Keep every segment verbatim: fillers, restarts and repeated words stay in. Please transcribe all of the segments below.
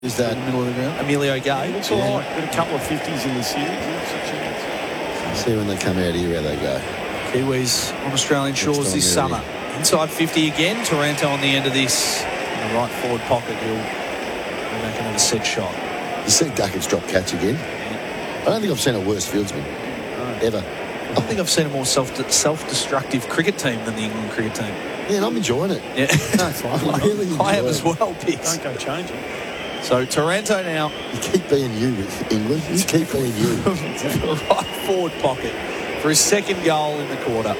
Is that in the middle of the ground? Emilio Gay. Looks all right. Got a couple of fifties in the series. It's a chance. See when they come out here where they go. Kiwis on Australian shores this time, summer. Inside fifty again. Taranto on the end of this. In the right forward pocket, he'll make another set shot. You see Duckett's drop catch again. I don't think I've seen a worse fieldsman ever. I don't think I've seen a more self self-destructive cricket team than the England cricket team. Yeah, and I'm enjoying it. Yeah, No, it's fine. I really enjoy I am it. as well, Pix. Don't go changing. So Taranto now, You keep being you with England. You keep being you. right forward pocket for his second goal in the quarter.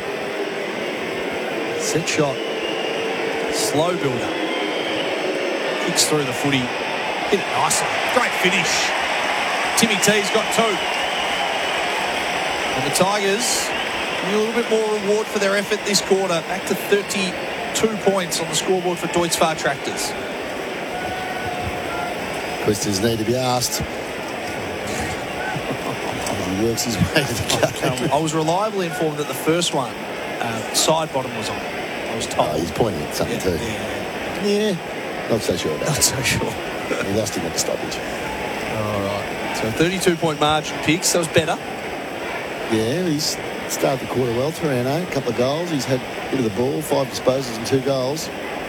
Set shot, slow builder, kicks through the footy, hit it nicely, great finish. Timmy T's got two, and the Tigers need a little bit more reward for their effort this quarter. Back to thirty-two points on the scoreboard for Deutz-Fahr Tractors. Questions need to be asked. He works his way to the game. I was reliably informed that the first one, uh, side bottom was on. I was told. Oh, he's pointing at something Yeah, too. yeah. Yeah, not so sure about Not that. so sure. He lost him at the stoppage. All right. So thirty-two point margin picks. That was better. Yeah, he's started the quarter well, Taranto. A couple of goals. He's had a bit of the ball, five disposals and two goals.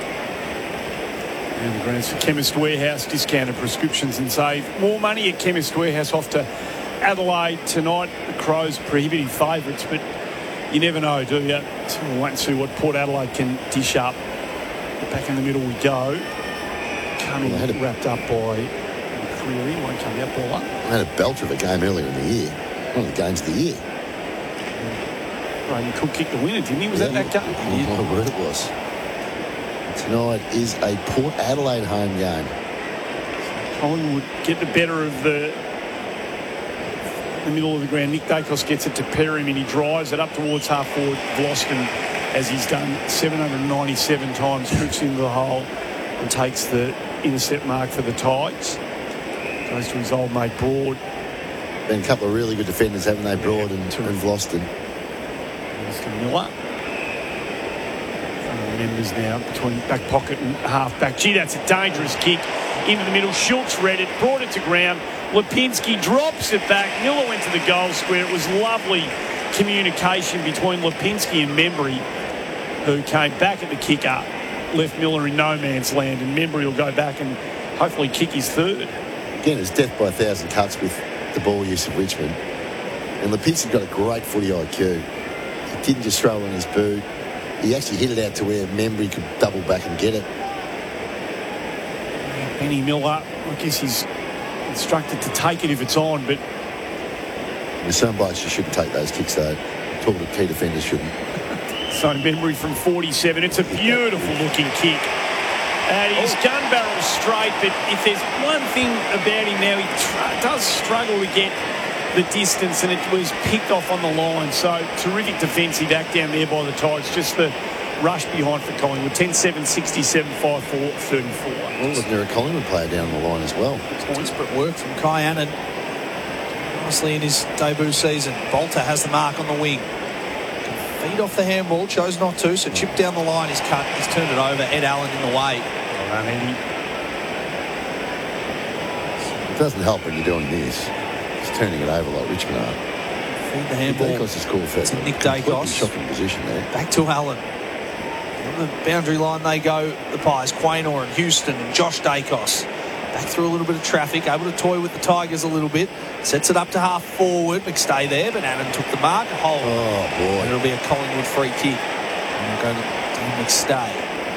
And the grants for Chemist Warehouse, discounted prescriptions and save more money at Chemist Warehouse. Off to Adelaide tonight. The Crows prohibitive favourites, but you never know, do you? So we'll wait and see what Port Adelaide can dish up. Back in the middle we go. Coming Well, they had a- wrapped up by Cleary. Won't come out ball up. They had a belter of a game earlier in the year. One of the games of the year. Braden Cook kicked the winner, didn't he? Was that Yeah. that game? Oh, my word it was. Tonight is a Port Adelaide home game. Collingwood get the better of the the middle of the ground. Nick Dacos gets it to Perry and he drives it up towards half forward Vlosten, as he's done seven hundred ninety-seven times, drifts into the hole and takes the intercept mark for the Tigers. Goes to his old mate Broad. Been a couple of really good defenders, haven't they, Broad and, and Vlosten? Mister Miller. Members now between back pocket and half back. Gee, that's a dangerous kick into the middle. Schultz read it, brought it to ground. Lipinski drops it back. Miller went to the goal square. It was lovely communication between Lipinski and Membry, who came back at the kicker, left Miller in no man's land, and Membry will go back and hopefully kick his third. Again, it's death by a thousand cuts with the ball use of Richmond. And Lipinski got a great footy I Q. He didn't just throw it on his boot. He actually hit it out to where Membry could double back and get it. Benny Miller, I guess he's instructed to take it if it's on, but With some blokes, you shouldn't take those kicks, though. Talking to key defenders shouldn't. so Membry from forty-seven. It's a beautiful looking kick. And he's gun barrel straight, but if there's one thing about him now, he tr- does struggle to get the distance, and it was picked off on the line. So terrific defensive act down there by the Tigers. Just the rush behind for Collingwood. ten seven, sixty-seven, five four, thirty-four. Well, wasn't there a Collingwood player down the line as well? Desperate work from Kai Annan. Honestly, in his debut season, Bolter has the mark on the wing. Can feed off the handball, chose not to, so chipped down the line. He's cut, he's turned it over. Ed Allen in the way. Well done, Eddie. It doesn't help when you're doing this. Just turning it over like Richmond are. Feed the handball. Dacos is called for It's a Nick completely Dacos. shocking position there. Back to Allen. On the boundary line they go, the Pies. Quaynor and Houston and Josh Dacos. Back through a little bit of traffic, able to toy with the Tigers a little bit. Sets it up to half forward. McStay there, but Allen took the mark. Hold. Oh, And boy. it'll be a Collingwood free kick. And we'll go to Dean McStay.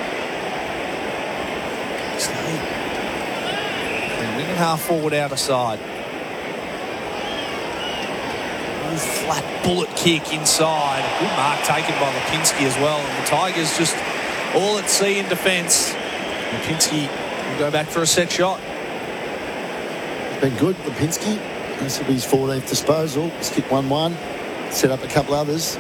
McStay. And wing and half forward outer side. Nice flat bullet kick inside. A good mark taken by Lipinski as well. And the Tigers just all at sea in defence. Lipinski will go back for a set shot. It's been good, Lipinski. This will be his fourteenth disposal. He's kicked one one. Set up a couple others.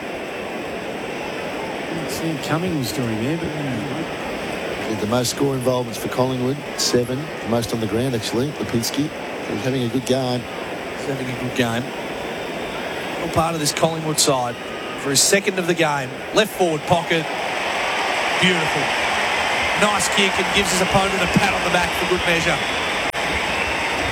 Sam Cumming was doing there, but uh, Did the most score involvements for Collingwood, seven. The most on the ground, actually, Lipinski. He's having a good game. He's having a good game. All part of this Collingwood side. For his second of the game. Left forward pocket. Beautiful. Nice kick and gives his opponent a pat on the back for good measure.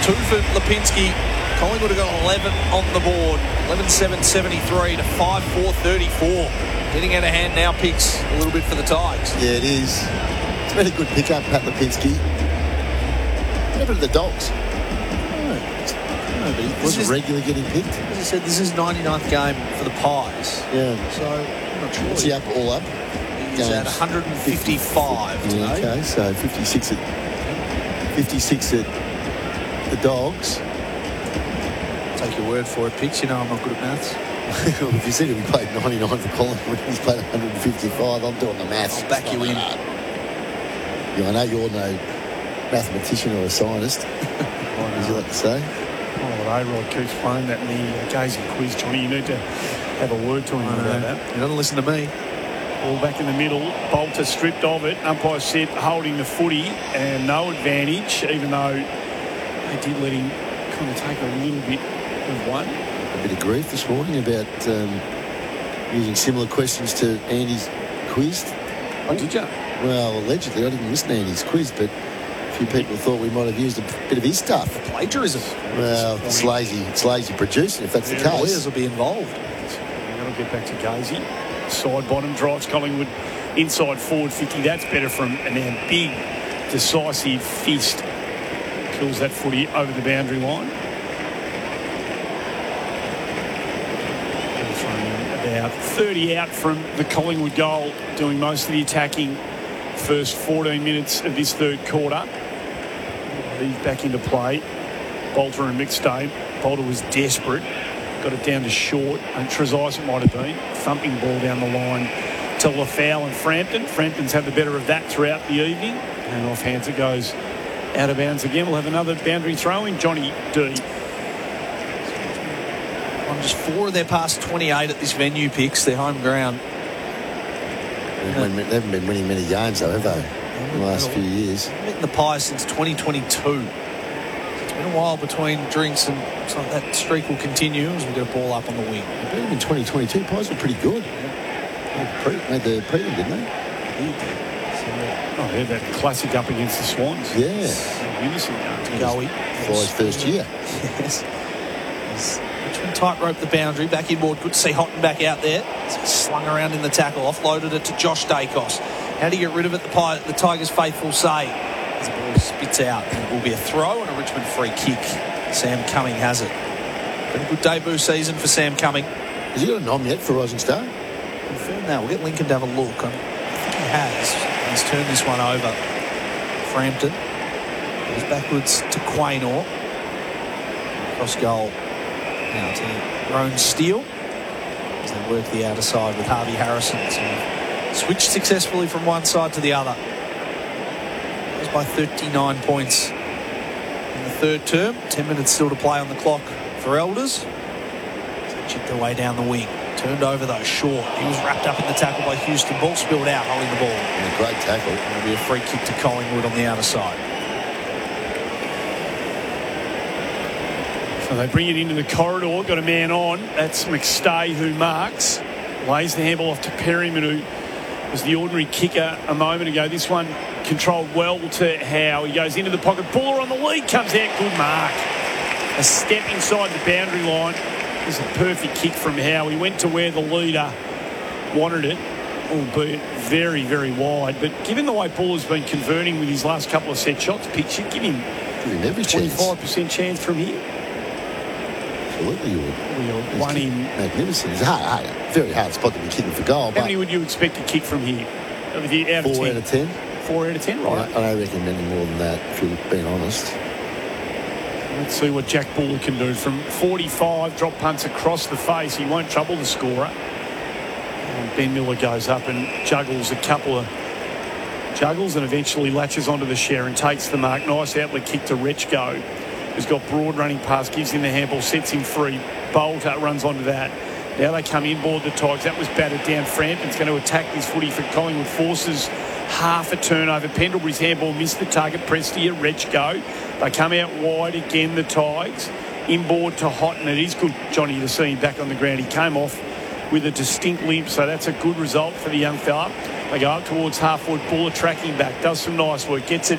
two for Lipinski. Collingwood have got eleven on the board. eleven seven seventy-three to five four thirty-four. Getting out of hand now, picks a little bit for the Tigers. Yeah, it is. It's been a good pickup, Pat Lipinski. What happened to the Dogs? No, but he wasn't is, regularly getting picked. As I said, this is ninety-ninth game for the Pies. Yeah. So, I'm not sure. What's he up, all up? He's at one fifty-five today. Yeah, okay, so fifty-six at, fifty-six at the Dogs. Take your word for it, Picks. You know I'm not good at maths. Well, if you said he played ninety-nine for Collingwood, he's played one fifty-five. I'm doing the maths. I'll back you in. Yeah, I know you're no mathematician or a scientist. What would you like to say? Oh, well, A-Rod keeps playing that in the uh, Gazy quiz, Johnny. You need to have a word to him about that. He doesn't listen to me. Ball back in the middle. Bolter stripped of it. Umpire said holding the footy and no advantage, even though they did let him kind of take a little bit of one. A bit of grief this morning about um, using similar questions to Andy's quiz. Oh, did you? Well, allegedly, I didn't listen to Andy's quiz, but a few people thought we might have used a bit of his stuff. Plagiarism. Well, it's lazy. It's lazy producing, if that's Yeah, the case. Lawyers will be involved. That'll get back to Gazy. Side bottom drives Collingwood inside forward fifty. That's better from a now big, decisive fist. Kills that footy over the boundary line. About thirty out from the Collingwood goal, doing most of the attacking first fourteen minutes of this third quarter. He's back into play. Bolter and McStay. Bolter was desperate. Got it down to short. And Trezise it might have been. Thumping ball down the line to Lafau and Frampton. Frampton's had the better of that throughout the evening. And off hands it goes out of bounds again. We'll have another boundary throw in. Johnny D. On just four of their past twenty-eight at this venue, Picks, their home ground. They haven't, been, they haven't been winning many games, though, have they? In the last few years. They've beaten the Pies since twenty twenty-two. It's been a while between drinks, and looks like that streak will continue as we get a ball up on the wing. They beat them in twenty twenty-two. Pies were pretty good. Yeah. They made the prelim, didn't they? Oh, yeah, that classic up against the Swans. Yeah. Unison Goey. Fly's first year. Yes. Richmond tightrope the boundary, back inboard. Good to see Houghton back out there. So slung around in the tackle, offloaded it to Josh Dacos. How do you get rid of it? The, Pie, the Tigers' faithful say. As the ball spits out, and it will be a throw and a Richmond free kick. Sam Cumming has it. Been a good debut season for Sam Cumming. Has he got a nom yet for Rising Star? Confirm that. We'll get Lincoln to have a look. I think he has. He's turned this one over. Frampton goes backwards to Quaynor. Cross goal now to Roan Steele as they work the outer side with Harvey Harrison. So switched successfully from one side to the other. Goes by thirty-nine points in the third term. Ten minutes still to play on the clock for Elders. So they chip their way down the wing. Turned over though, short. He was wrapped up in the tackle by Houston. Ball spilled out, holding the ball. And a great tackle. It'll be a free kick to Collingwood on the outer side. So they bring it into the corridor. Got a man on. That's McStay who marks. Lays the handball off to Perryman, who was the ordinary kicker a moment ago. This one controlled well to Howe. He goes into the pocket. Buller on the lead. Comes out. Good mark. A step inside the boundary line. This is a perfect kick from Howe. He went to where the leader wanted it, albeit very, very wide. But given the way Buller's been converting with his last couple of set shots, pitch, you'd give him, Give him every twenty-five percent chance from here. Absolutely, you would. Well, one in. Magnificent. It's hard, hard, very hard spot to be kicking for goal. How many would you expect to kick from here? Out of, out of Four ten? out of ten. Four out of ten, right? I, I don't reckon many more than that, if you're being honest. Let's see what Jack Buller can do. From forty-five, drop punts across the face. He won't trouble the scorer. And Ben Miller goes up and juggles a couple of juggles and eventually latches onto the share and takes the mark. Nice outlet kick to Rechko, who's got broad running pass, gives him the handball, sets him free. Bolter runs onto that. Now they come inboard the Tigers. That was battered down. Frampton's going to attack this footy for Collingwood. Forces half a turnover. Pendlebury's handball missed the target. Prestia, Rechko. They come out wide again, the Tigers. Inboard to Houghton. It is good, Johnny, to see him back on the ground. He came off with a distinct limp, so that's a good result for the young fella. They go up towards half-forward. Buller tracking back. Does some nice work. Gets it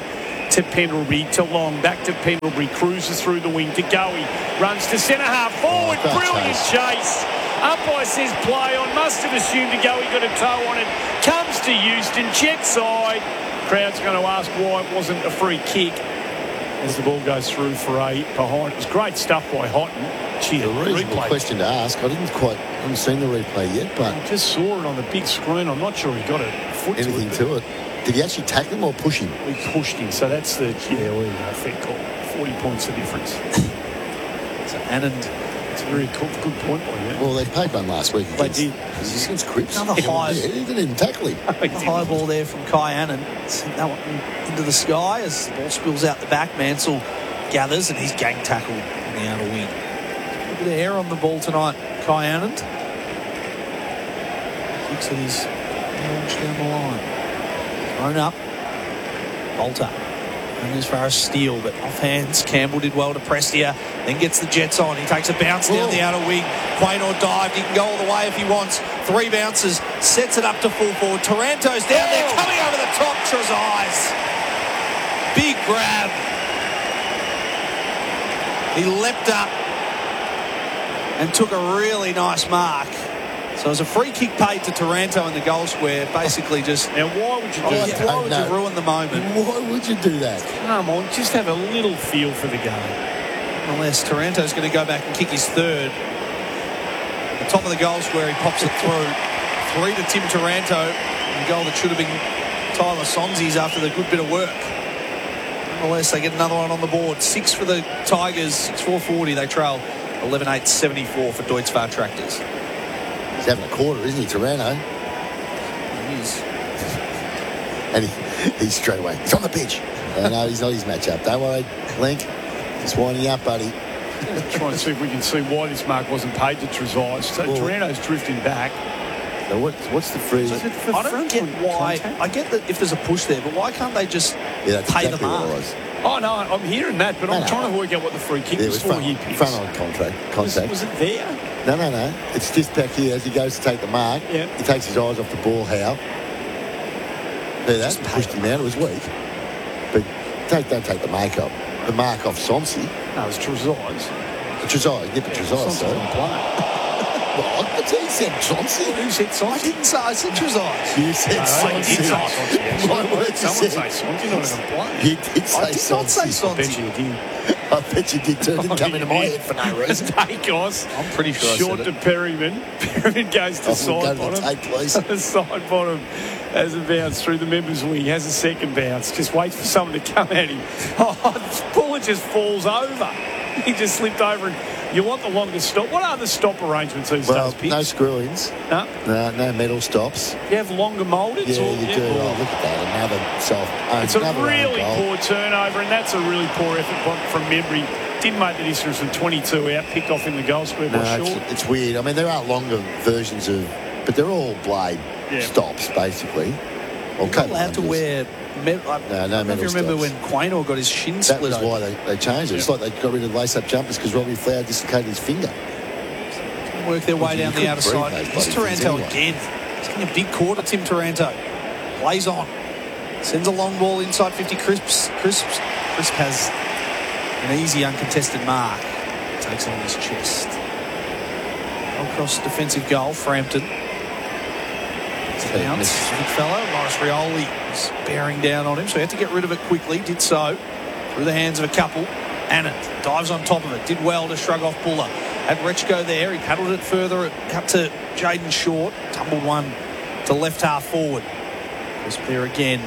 to Pendlebury, to Long, back to Pendlebury, cruises through the wing to Goey, runs to centre half, forward, Oh, brilliant chase. Umpire says play on, must have assumed to Goey got a toe on it, comes to Houston, check side. Crowd's going to ask why it wasn't a free kick as the ball goes through for eight behind. It was great stuff by Houghton. Gee, A reasonable replay. question to ask. I didn't quite, I haven't seen the replay yet, but I just saw it on the big screen. I'm not sure he got a foot anything to it. to it. Did he actually tackle him or push him? He pushed him, so that's the, yeah, well, yeah, fair call. forty points the difference. So Anand, It's a very cool, good point by you. Well, they played one last week. They Against, did. Was this against Cripps? Another high- Yeah, he didn't even tackle him. the high ball there from Kai Anand. Sent that one into the sky as the ball spills out the back. Mansell gathers and he's gang tackled in the outer wing. A bit of air on the ball tonight, Kai Anand. Kicks it is launched down the line. Thrown up. Bolter. And as far as Steele, but off hands. Campbell did well to Prestia. Then gets the Jets on. He takes a bounce down Whoa. the outer wing. Quaynor dived. He can go all the way if he wants. Three bounces. Sets it up to full forward. Taranto's down there. Oh. Coming over the top. Trezise. Big grab. He leapt up and took a really nice mark. So it was a free kick paid to Taranto in the goal square. Basically just... Now, why would you do Oh, Yeah, that? yeah. why would you No. ruin the moment? Why would you do that? Come on, just have a little feel for the game. Unless Taranto's going to go back and kick his third. The top of the goal square, he pops it through. Three to Tim Taranto. A goal that should have been Tyler Sonzi's after the good bit of work. Nonetheless, they get another one on the board. Six for the Tigers, six four forty. They trail eleven eight seventy-four for Deutz-Fahr Tractors. He's having a quarter, isn't he, Taranto? He is. And he, he's straight away. He's on the pitch. uh, no, he's not his matchup. Don't worry, Link. Just winding up, buddy. Try and see if we can see why this mark wasn't paid to Trezise. So Well- Taranto's drifting back. So what, what's the freeze? Is it for I don't front get foot why. contact? I get that if there's a push there, but why can't they just Yeah, that's pay exactly the what it mark? was. Oh, no, I'm hearing that, but No, I'm no. trying to work out what the free kick Yeah, it was, was for front, here, Pix. front on contract, Was, contact. was it there? No, no, no. It's just back here as he goes to take the mark. Yeah. He takes his eyes off the ball, Howe. See that? Just Pushed him out. It was weak. But take, don't take the mark off. The mark off Sonsi. No, it was Trezise. Trezise. Nip it Trezise, Sonsi's so. on play. Well, but he said Sonsi. Who said I Sonsi? didn't say I said Trezise. You said No, I did say Sonsi. Sonsi, actually. My word, you Someone said. say Sonsi, not even play. You did say I did not say Sonsi. I bet Sonsi. you did. I bet you did too. It didn't Oh, come you into my did. head for no reason. Dacos. I'm pretty sure I Short said to it. Perryman. Perryman goes to I will side go to the bottom. tape, please. The side bottom has a bounce through the members' wing. Has a second bounce. Just waits for someone to come at him. Oh, Buller just falls over. He just slipped over. And you want the longest stop. What are the stop arrangements these Well, days, Pix? no screw-ins. No? No, no metal stops. You have longer moulded? Yeah, or, you do. or- Oh, look at that. Another self. Oh, It's a another own really goal. poor turnover, and that's a really poor effort from Membry. Didn't make the distance from twenty-two out, picked off in the goal square No, by it's, short. it's weird. I mean, there are longer versions of, but they're all blade Yeah. stops, basically. Or You're not allowed to wear... Med- I No, no don't know if metal you remember stops. when Quaynor got his shin That split was open. why they, they changed it. It's Yeah. like they got rid of lace-up jumpers because Robbie Flower dislocated his finger. Work their way You down the couldn't outer breathe side. those Here's bloody things Taranto anyway. again. He's getting a big quarter, Tim Taranto. Plays on. Sends a long ball inside fifty. Crisps. Crisps. Crisp has an easy uncontested mark. Takes it on his chest. Across defensive goal, Frampton. It's a Okay, bounce. miss. Big fellow. Morris Rioli is bearing down on him, so he had to get rid of it quickly. Did so. Through the hands of a couple. Anand dives on top of it. Did well to shrug off Buller. Had Rechko there. He paddled it further out to Jaden Short. Tumbled one to left half forward. Crisp there again.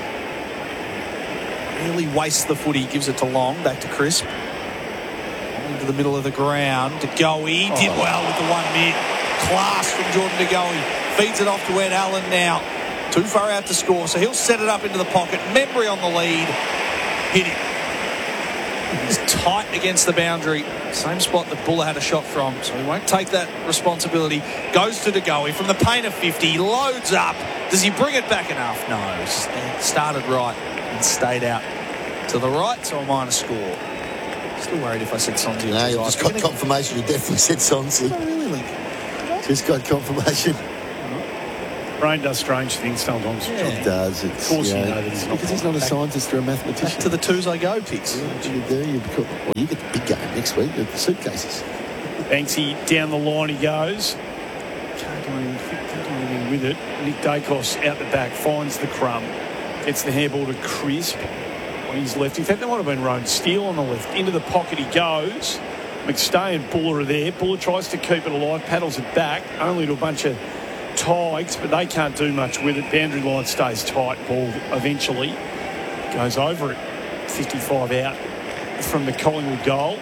Really wastes the footy. Gives it to Long. Back to Crisp. Into the middle of the ground. De Goey did Oh. well with the one mid. Class from Jordan De Goey. Feeds it off to Ed Allen now. Too far out to score, so he'll set it up into the pocket. Membry on the lead. Hit him. He's tight against the boundary. Same spot that Buller had a shot from, so he won't take that responsibility. Goes to De Goey from the paint of fifty. Loads up. Does he bring it back enough? No. It's started right and stayed out to the right, so a minus score. Still worried if I said Sonzi. No, you've just got confirmation. You definitely said Sonsi. I really, Link. Just got confirmation. Brain does strange things sometimes. Yeah. It does. It's, Of course you you know, know that he's not because he's not a scientist or a mathematician. Back to the twos I go picks. What do you do? You, become, well, you get the big game next week with the suitcases. Banksy down the line he goes. Can't do anything, can't do anything with it. Nick Dacos out the back finds the crumb. Gets the handball to Crisp on his left. In fact, there might have been Rowan Steele on the left. Into the pocket he goes. McStay and Buller are there. Buller tries to keep it alive, paddles it back, only to a bunch of Tigers, but they can't do much with it. Boundary line stays tight. Ball eventually goes over it. fifty-five out from the Collingwood goal.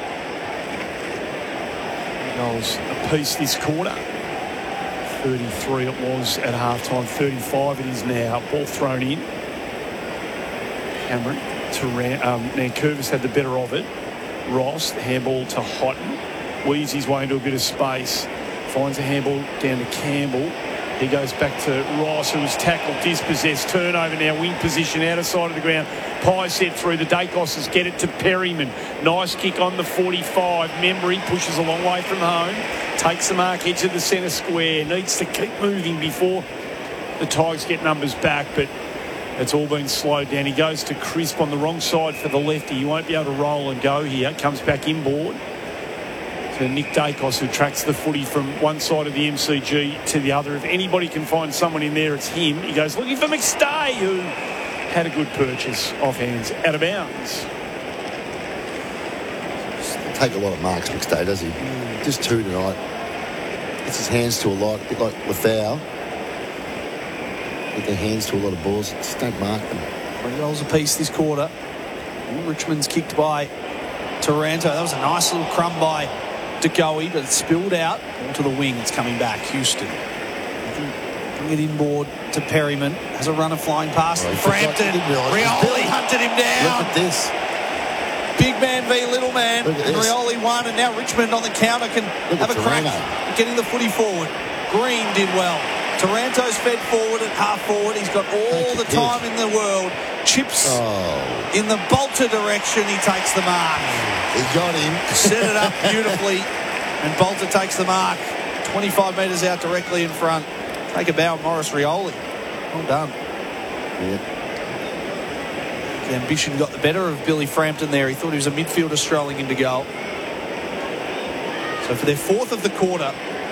Goals apiece this quarter. thirty-three it was at halftime. thirty-five it is now. Ball thrown in. Cameron to Ran- um, Nankervis had the better of it. Ross, the handball to Houghton. Weaves his way into a bit of space. Finds a handball down to Campbell. He goes back to Ross, who was tackled, dispossessed. Turnover now, wing position, outer side of the ground. Pye set through. The Dacoses get it to Perryman. Nice kick on the forty-five. Membry pushes a long way from home. Takes the mark, edge of the centre square. Needs to keep moving before the Tigers get numbers back, but it's all been slowed down. He goes to Crisp on the wrong side for the lefty. He won't be able to roll and go here. Comes back inboard to Nick Dacos, who tracks the footy from one side of the M C G to the other. If anybody can find someone in there, it's him. He goes looking for McStay, who had a good purchase off hands, out of bounds. Take a lot of marks, McStay, does he? Mm. Just two tonight. Gets his hands to a lot, a bit like Lafau. Get their hands to a lot of balls. Just don't mark them. Three goals apiece this quarter. Ooh, Richmond's kicked by Taranto. That was a nice little crumb by DeGoey, but it's spilled out onto the wing. It's coming back. Houston. Bring it inboard to Perryman. Has a runner flying past. Oh, Frampton. Rioli hunted him down. Look at this. Big man v little man. Look at And this. Rioli won, and now Richmond on the counter can Look have a at crack Taranto. at getting the footy forward. Green did well. Taranto's fed forward at half forward. He's got all Take the a time piss. in the world. Chips Oh, in the Bolter direction. He takes the mark. he got him. Set it up beautifully, and Bolter takes the mark. twenty-five metres out directly in front. Take a bow, Morris Rioli. Well done. Yeah. The ambition got the better of Billy Frampton there. He thought he was a midfielder strolling into goal. So for their fourth of the quarter,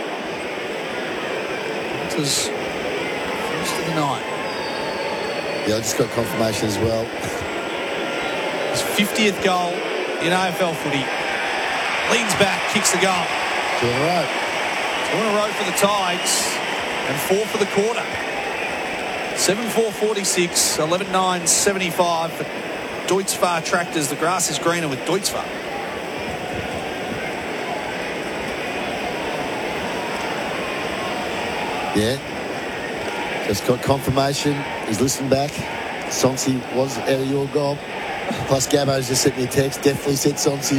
it was first of the night. Yeah, I just got confirmation as well. His fiftieth goal in A F L footy. Leans back, kicks the goal. Two in a row. Two in a row for the Tigers and four for the quarter. seven four forty-six, eleven nine seventy-five for Deutzfahr Tractors. The grass is greener with Deutzfahr. Yeah. Just got confirmation. He's listened back. Sonsi was out of your goal. Plus Gabbo's just sent me a text. Definitely said Sonsi.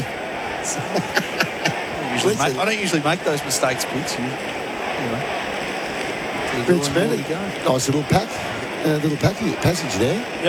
I, usually make, I don't usually make those mistakes, Pitts. You, anyway. Richmond. There you go. Nice little pack. Uh, little pack, passage there. Yep.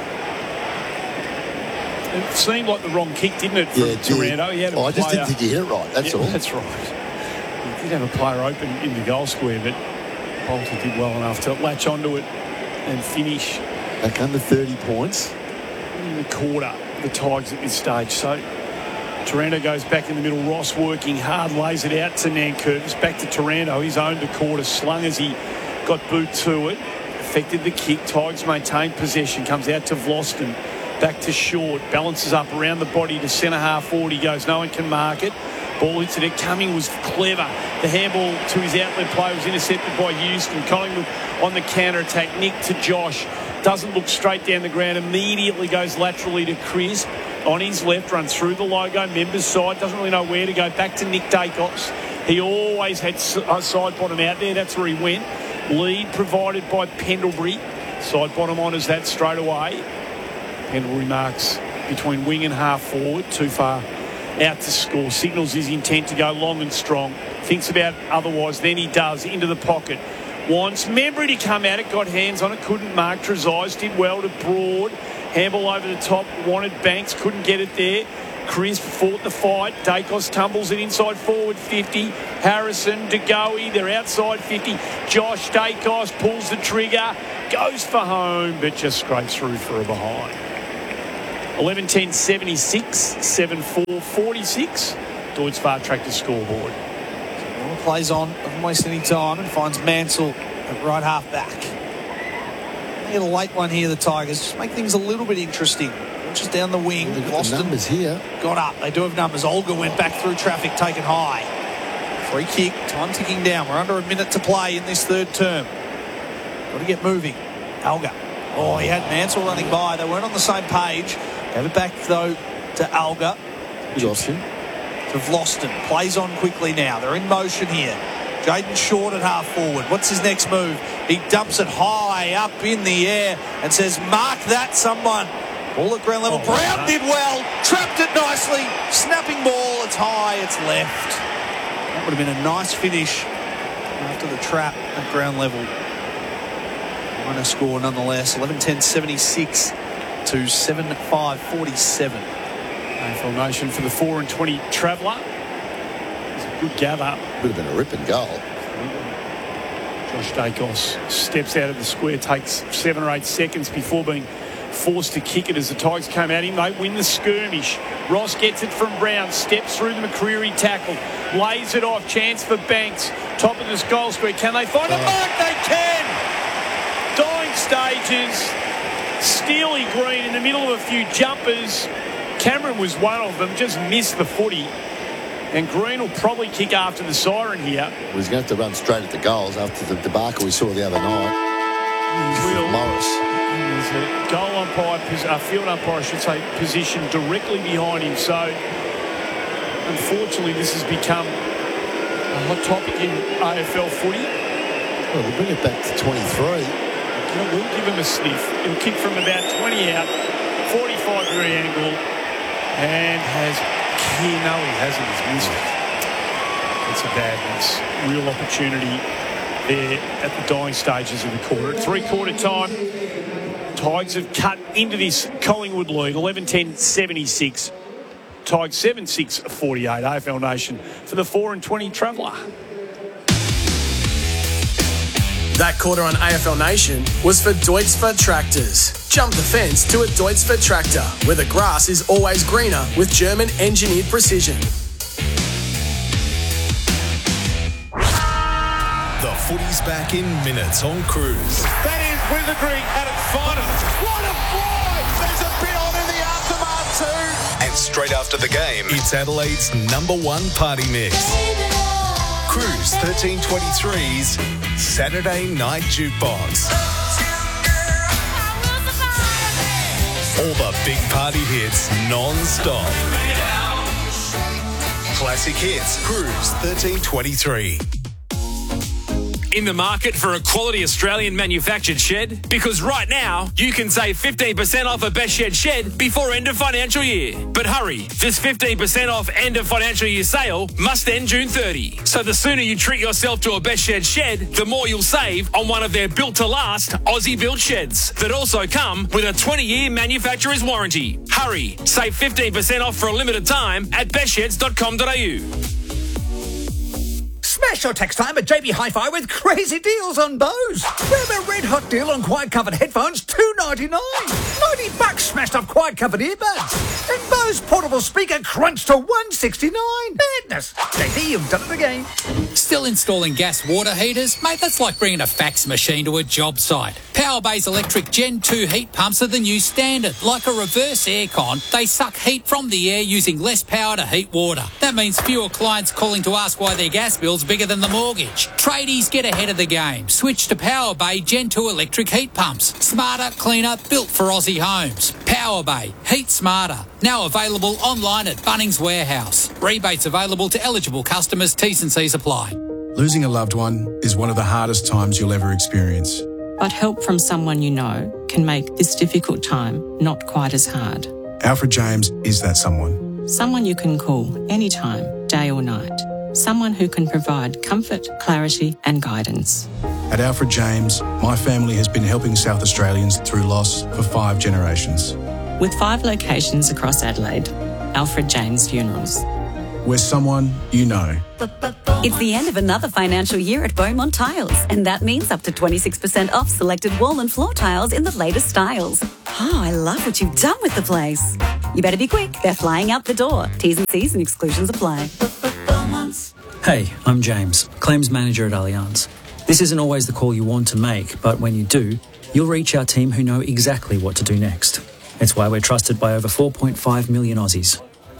It seemed like the wrong kick, didn't it, from Yeah, Taranto? He had a oh, I just player- didn't think he hit it right. That's Yeah, all. That's right. He did have a player open in the goal square, but Bolter did well enough to latch onto it and finish Back under thirty points. in the quarter, the Tigers at this stage. So Taranto goes back in the middle. Ross working hard, lays it out to Nankervis. Back to Taranto. He's owned a quarter, slung as he got boot to it. Affected the kick. Tigers maintained possession. Comes out to Vlosten. Back to Short. Balances up around the body to centre half forward. He goes, no one can mark it. Ball hits it. Cumming was clever. The handball to his outlet play was intercepted by Houston. Collingwood on the counter-attack. Nick to Josh. Doesn't look straight down the ground. Immediately goes laterally to Crisp. On his left, runs through the logo. Members side. Doesn't really know where to go. Back to Nick Dacos. He always had a side bottom out there. That's where he went. Lead provided by Pendlebury. Side bottom honours that straight away. Pendlebury marks between wing and half forward. Too far out to score. Signals his intent to go long and strong. Thinks about otherwise. Then he does. Into the pocket. Wants Membry to come at it. Got hands on it. Couldn't mark. Trezise did well to Broad. Handball over the top. Wanted Banks. Couldn't get it there. Crisp fought the fight. Dacos tumbles it inside forward fifty. Harrison, DeGoey, they're outside fifty. Josh Dacos pulls the trigger, goes for home, but just scrapes through for a behind. eleven ten seventy-six, seven four forty-six. Deutz Far Tractor scoreboard. Miller plays on, doesn't waste any time, and finds Mansell at right half back. They get a late one here, the Tigers. Just make things a little bit interesting. Just down the wing. They've got Boston the numbers here. Got up. They do have numbers. Olga went back through traffic, taken high. Free kick. Time ticking down. We're under a minute to play in this third term. Got to get moving. Olga. Oh, he had Mansell running by. They weren't on the same page. Gave it back, though, to Olga. Good option. To Vlosten. Plays on quickly now. They're in motion here. Jaden Short at half forward. What's his next move? He dumps it high up in the air and says, mark that, someone. Ball at ground level. Oh, Brown wow. did well. Trapped it nicely. Snapping ball. It's high. It's left. That would have been a nice finish after the trap at ground level. Minor score nonetheless. eleven ten seventy-six to seven five forty-seven. A F L Nation for the four and twenty Traveller. It's a good gather. Would have been a ripping goal. Josh Dacos steps out of the square, takes seven or eight seconds before being forced to kick it as the Tigers came at him. They win the skirmish. Ross gets it from Brown, steps through the McCreary tackle, lays it off, chance for Banks, top of the goal square. Can they find a mark? They can! Dying stages. Steely Green in the middle of a few jumpers. Cameron was one of them, just missed the footy. And Green will probably kick after the siren here. Well, he's going to have to run straight at the goals after the debacle we saw the other night. Will. Morris. There's a goal umpire, a field umpire, I should say, positioned directly behind him. So, unfortunately, this has become a hot topic in A F L footy. Well, we'll bring it back to twenty-three. We'll give him a sniff. He'll kick from about twenty out, forty-five degree angle, and has, no, he hasn't, he's missed it. It's a bad miss. Real opportunity there at the dying stages of the quarter. At three-quarter time, Tigers have cut into this Collingwood lead, eleven ten seventy-six. Tigers seven six forty-eight. A F L Nation for the four and twenty Traveller. That quarter on A F L Nation was for Deutz Far Tractors. Jump the fence to a Deutz Far Tractor, where the grass is always greener with German engineered precision. The footy's back in minutes on Cruise. That is Wintergreen at its finest. What a fly! There's a bit on in the aftermath too. And straight after the game, it's Adelaide's number one party mix. Cruise thirteen twenty-three's Saturday Night Jukebox. All the big party hits non-stop. Classic hits. Cruise thirteen twenty-three. In the market for a quality Australian manufactured shed? Because right now, you can save fifteen percent off a Best Shed shed before end of financial year. But hurry, this fifteen percent off end of financial year sale must end June thirtieth. So the sooner you treat yourself to a Best Shed shed, the more you'll save on one of their built-to-last Aussie-built sheds that also come with a twenty-year manufacturer's warranty. Hurry, save fifteen percent off for a limited time at best sheds dot com dot a u. Smash your tax time at J B Hi-Fi with crazy deals on Bose. Grab a red hot deal on quiet covered headphones, two ninety-nine. ninety bucks smashed off quiet covered earbuds. And Bose portable speaker crunched to one sixty-nine. Madness. J B, you've done it again. Still installing gas water heaters? Mate, that's like bringing a fax machine to a job site. Powerbay's electric Gen two heat pumps are the new standard. Like a reverse aircon, they suck heat from the air using less power to heat water. That means fewer clients calling to ask why their gas bill's bigger than the mortgage. Tradies, get ahead of the game. Switch to Powerbay Gen two electric heat pumps. Smarter, cleaner, built for Aussie homes. Powerbay. Heat smarter. Now available online at Bunnings Warehouse. Rebates available to eligible customers. T's and C's apply. Losing a loved one is one of the hardest times you'll ever experience. But help from someone you know can make this difficult time not quite as hard. Alfred James is that someone. Someone you can call anytime, day or night. Someone who can provide comfort, clarity and guidance. At Alfred James, my family has been helping South Australians through loss for five generations. With five locations across Adelaide, Alfred James Funerals. We're someone you know. It's the end of another financial year at Beaumont Tiles, and that means up to twenty-six percent off selected wall and floor tiles in the latest styles. Oh, I love what you've done with the place. You better be quick. They're flying out the door. T's and C's and exclusions apply. Hey, I'm James, Claims Manager at Allianz. This isn't always the call you want to make, but when you do, you'll reach our team who know exactly what to do next. It's why we're trusted by over four point five million Aussies.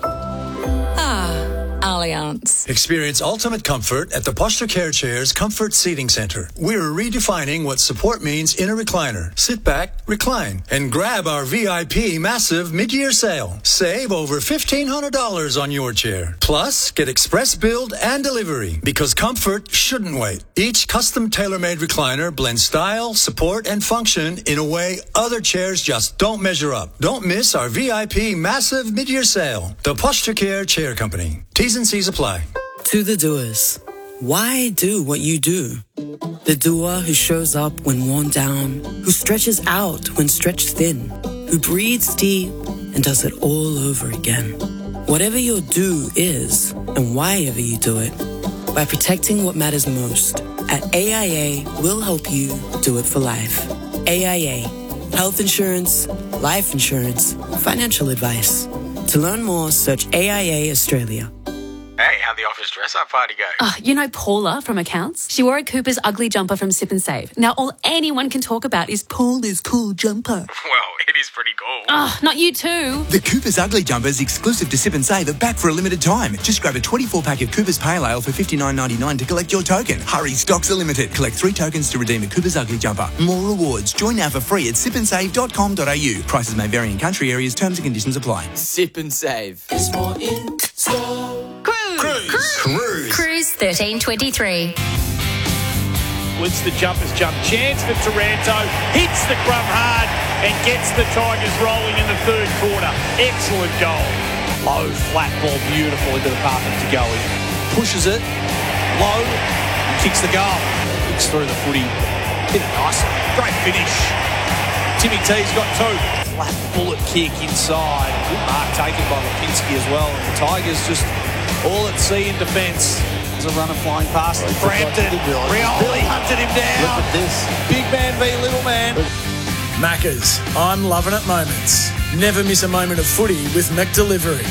Allianz. Experience ultimate comfort at the Posture Care Chairs Comfort Seating Centre. We're redefining what support means in a recliner. Sit back, recline, and grab our V I P massive mid-year sale. Save over fifteen hundred dollars on your chair. Plus, get express build and delivery, because comfort shouldn't wait. Each custom tailor-made recliner blends style, support, and function in a way other chairs just don't measure up. Don't miss our V I P massive mid-year sale. The Posture Care Chair Company. T's and C's apply. To the doers, why do what you do? The doer who shows up when worn down, who stretches out when stretched thin, who breathes deep and does it all over again. Whatever your do is, and why ever you do it, by protecting what matters most, at A I A, we'll help you do it for life. A I A. Health insurance, life insurance, financial advice. To learn more, search A I A Australia. Hey, how'd the office dress-up party go? Oh, you know Paula from accounts? She wore a Cooper's ugly jumper from Sip and Save. Now all anyone can talk about is Paula's cool jumper. Well, it is pretty cool. Oh, not you too. The Cooper's Ugly Jumpers exclusive to Sip and Save are back for a limited time. Just grab a twenty-four pack of Cooper's Pale Ale for fifty-nine ninety-nine to collect your token. Hurry, stocks are limited. Collect three tokens to redeem a Cooper's Ugly Jumper. More rewards. Join now for free at sip and save dot com dot a u. Prices may vary in country areas. Terms and conditions apply. Sip and Save. There's more in store. Cruise. Cruise. Cruise. Cruise thirteen twenty-three. Blitz the jumpers jump. Chance for Taranto. Hits the crumb hard and gets the Tigers rolling in the third quarter. Excellent goal. Low, flat ball, beautiful into the path to go. He pushes it low and kicks the goal. Kicks through the footy. Hit it nicely. Great finish. Timmy T's got two. Flat bullet kick inside. Good mark taken by Lipinski as well. And the Tigers just all at sea in defence. There's a runner flying past. Oh, Brampton. Rioli hunted him down. Look at this. Big man v little man. Maccas, I'm loving it moments. Never miss a moment of footy with McDelivery.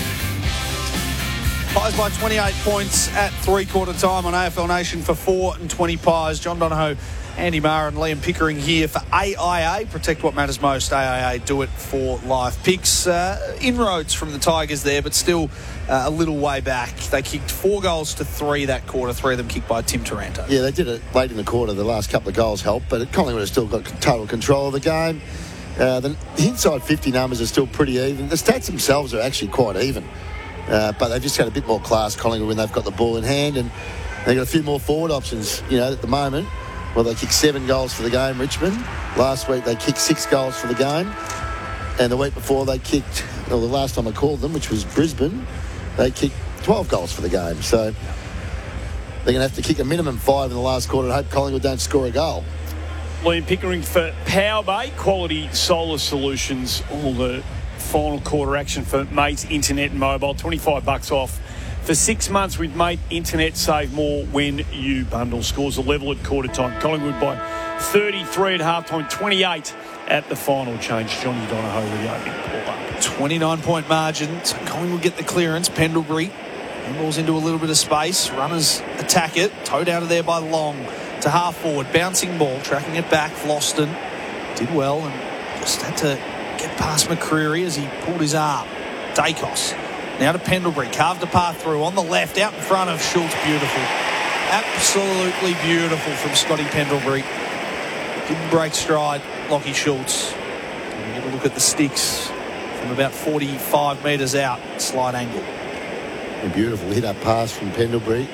Pies by twenty-eight points at three-quarter time on A F L Nation for four and twenty Pies. John Donohoe, Andy Maher and Liam Pickering here for A I A. Protect what matters most. A I A, do it for life. Picks uh, inroads from the Tigers there, but still uh, a little way back. They kicked four goals to three that quarter. Three of them kicked by Tim Taranto. Yeah, they did it late in the quarter. The last couple of goals helped, but Collingwood has still got total control of the game. Uh, the inside fifty numbers are still pretty even. The stats themselves are actually quite even. Uh, but they've just had a bit more class, Collingwood, when they've got the ball in hand, and they've got a few more forward options, you know, at the moment. Well, they kicked seven goals for the game, Richmond. Last week they kicked six goals for the game. And the week before they kicked, well, the last time I called them, which was Brisbane, they kicked twelve goals for the game. So they're going to have to kick a minimum five in the last quarter and hope Collingwood don't score a goal. Liam Pickering for Powerbay, quality solar solutions, all the final quarter action for Mate's Internet and Mobile, twenty-five bucks off. For six months with Mate Internet, save more when you bundle. Scores a level at quarter time. Collingwood by thirty-three at half time, twenty-eight at the final change. Johnny Donohoe with the opening pull-up. twenty-nine point margin. So Collingwood get the clearance. Pendlebury balls into a little bit of space. Runners attack it. Towed out of there by Long to half forward. Bouncing ball, tracking it back. Floston did well and just had to get past McCreery as he pulled his arm. Dacos. Now to Pendlebury, carved a path through on the left, out in front of Schultz. Beautiful. Absolutely beautiful from Scotty Pendlebury. Didn't break stride, Lockie Schultz. And you get a look at the sticks from about forty-five metres out, slight angle. A beautiful hit-up pass from Pendlebury.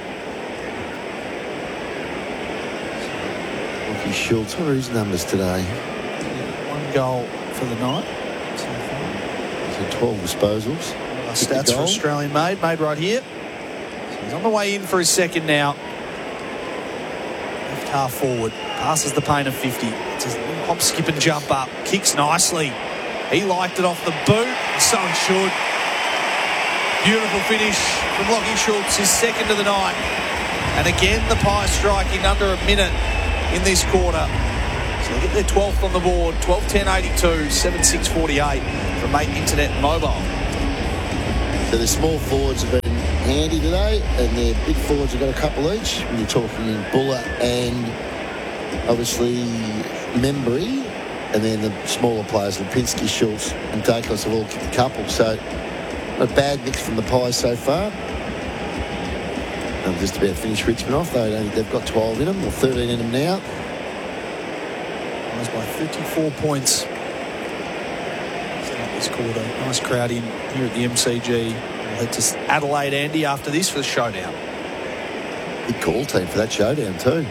Lockie Schultz, what are his numbers today? One goal for the night. So twelve disposals. Stats for Australian made, made right here. So he's on the way in for his second now. Left half forward, passes the paint of fifty. It's a hop, skip and jump up. Kicks nicely. He liked it off the boot, so he should. Beautiful finish from Lockie Schultz, his second of the night. And again, the Pies striking under a minute in this quarter. So they get their twelfth on the board, twelve ten eighty-two, seven six forty-eight from Mate Internet Mobile. So the small forwards have been handy today, and their big forwards have got a couple each. When you're talking Buller and obviously Membry, and then the smaller players, Lipinski, Schultz and Dacos have all kicked a couple. So a bad mix from the Pies so far. They've just about finished Richmond off. They only, they've got twelve in them, or thirteen in them now. Pies by thirty-four points. This quarter. Nice crowd in here at the M C G. We'll head to Adelaide, Andy, after this for the showdown. Big call team for that showdown too.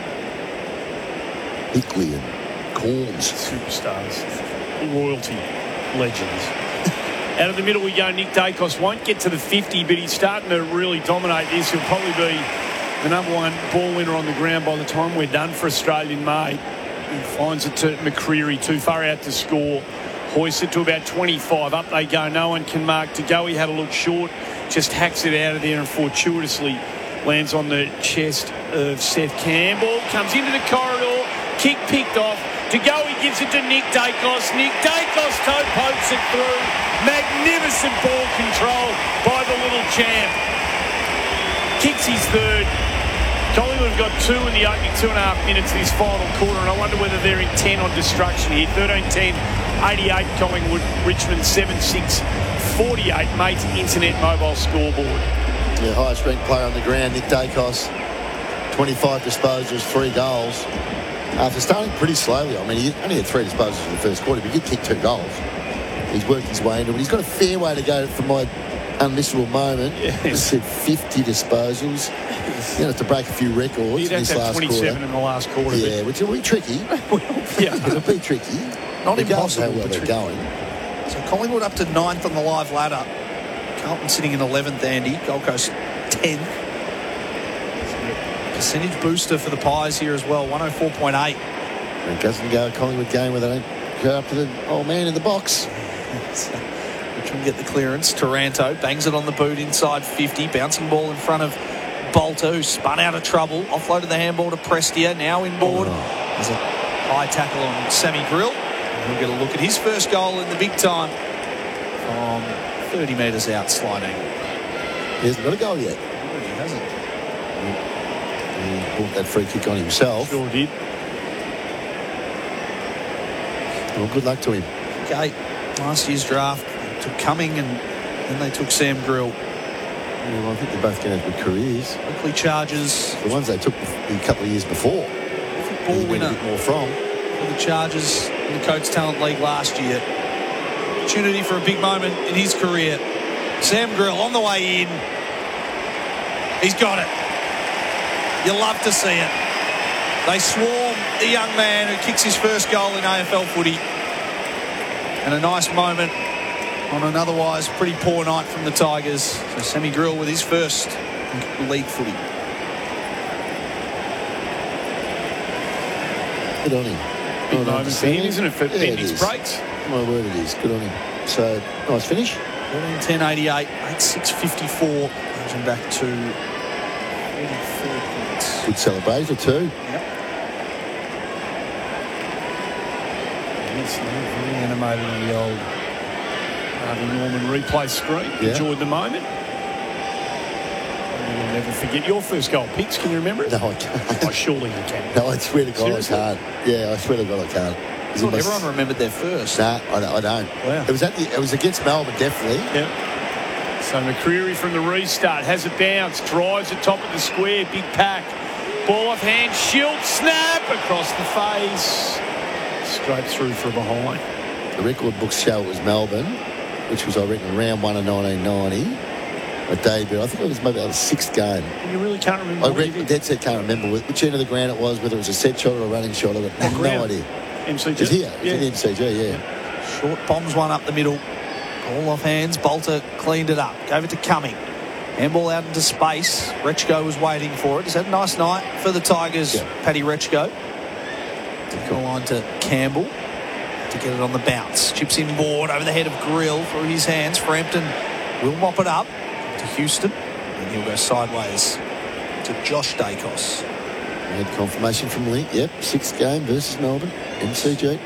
Hickley and Corns. Superstars. Royalty. Legends. Out of the middle we go. Nick Dacos won't get to the fifty, but he's starting to really dominate this. He'll probably be the number one ball winner on the ground by the time we're done for Australian made. He finds it to McCreery, too far out to score. Hoists it to about twenty-five. Up they go. No one can mark. To go, he had a look short. Just hacks it out of there and fortuitously lands on the chest of Seth Campbell. Comes into the corridor. Kick picked off. To go, he gives it to Nick Dacos. Nick Dacos toe pokes it through. Magnificent ball control by the little champ. Kicks his third. Collingwood have got two in the opening two and a half minutes of this final quarter, and I wonder whether they're intent on destruction here. thirteen ten eighty-eight Collingwood, Richmond seven six forty-eight. Mate's Internet Mobile scoreboard. The highest ranked player on the ground, Nick Dacos. twenty-five disposals, three goals. After starting pretty slowly, I mean, he only had three disposals in the first quarter, but he did kick two goals. He's worked his way into it. He's got a fair way to go for my unmissable moment. Yes. I said fifty disposals. You're going to have to break a few records You'd in have this to have last twenty-seven quarter. in the last quarter. Yeah, which will be tricky. Yeah. It'll be tricky. Not The goals impossible, how well but they're tricky. going. So Collingwood up to ninth on the live ladder. Carlton sitting in eleventh, Andy. Gold Coast tenth. Percentage booster for the Pies here as well, one oh four point eight. It doesn't go a Collingwood game where they don't go up to the old man in the box. Richmond get the clearance. Taranto bangs it on the boot inside fifty. Bouncing ball in front of Bolter, who spun out of trouble. Offloaded the handball to Prestia. Now inboard. Oh. There's a high tackle on Sammy Grill. And we'll get a look at his first goal in the big time from thirty metres out sliding. He hasn't got a goal yet. He hasn't. He brought that free kick on himself. Sure did. Well, good luck to him. Okay, last year's draft they took Cumming and then they took Sam Grill. Yeah, well, I think they're both going to have good careers. Oakley Chargers. The ones they took a couple of years before. Ball He's been winner a bit more from. for the Chargers in the Coates Talent League last year. Opportunity for a big moment in his career. Sam Grill on the way in. He's got it. You love to see it. They swarm the young man who kicks his first goal in A F L footy. And a nice moment on an otherwise pretty poor night from the Tigers. So Sammy Grill with his first league footy. Good on him. Big Well done moment to for him, Sammy. isn't it, for Yeah, bending it his is. brakes? My word, it is. Good on him. So, nice finish. fourteen ten eighty-eight, eight six fifty-four. Margin back to forty-four points. Good celebrator too. Yes, very animated on the old Harvey Norman replay screen. Yeah. Enjoyed the moment. You'll never forget your first goal. Pix, can you remember it? No, I can't. Oh, surely you can. No, I swear to God Seriously? I can't. Yeah, I swear to God I can't. I Is it thought my- everyone remembered their first. Nah, I, don't- I don't. Wow. It was at the, it was against Melbourne, definitely. Yep. So McCreery from the restart has it bounced, drives the top of the square, big pack. Ball off hand, Shield snap across the face. Straight through from behind. The record books show it was Melbourne, which was, I reckon, round one of nineteen ninety. A debut. I think it was maybe our sixth game. You really can't remember I what he reckon, did. dead set can't remember which end of the ground it was, whether it was a set shot or a running shot. I've got no ground? idea. M C G? It was here. It was Yeah. in the M C G, yeah. Short bombs one up the middle. Ball off hands. Bolter cleaned it up. Gave it to Cumming. Handball out into space. Rechko was waiting for it. He's had a nice night for the Tigers, Yeah. Paddy Rechko. Took the line to Campbell to get it on the bounce. Chips in board over the head of Grill through his hands. Frampton will mop it up. to Houston. And he'll go sideways to Josh Dacos. We had confirmation from Link. Yep, sixth game versus Melbourne. M C G.